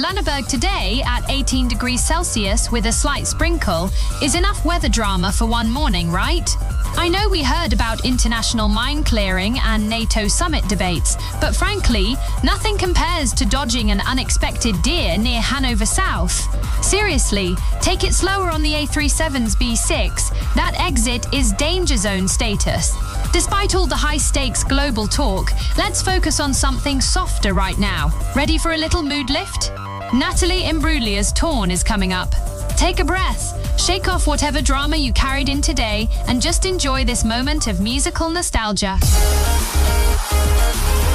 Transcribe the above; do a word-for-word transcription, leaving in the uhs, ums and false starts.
Johannesburg today at eighteen degrees Celsius with a slight sprinkle is enough weather drama for one morning, right? I know we heard about international mine clearing and NATO summit debates, but frankly, nothing compares to dodging an unexpected deer near Hanover South. Seriously, take it slower on the A thirty-seven's B six. That exit is danger zone status. Despite all the high-stakes global talk, let's focus on something softer right now. Ready for a little mood lift? Natalie Imbruglia's Torn is coming up. Take a breath, shake off whatever drama you carried in today, and just enjoy this moment of musical nostalgia.